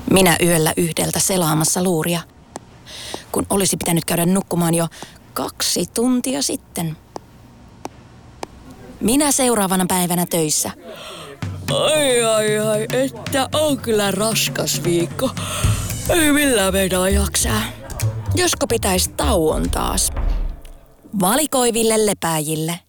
Minä yöllä 1 selaamassa luuria, kun olisi pitänyt käydä nukkumaan jo 2 tuntia sitten. Minä seuraavana päivänä töissä. Ai, että on kyllä raskas viikko. Ei millään meinaa jaksaa. Josko pitäisi tauon taas? Valikoiville lepääjille.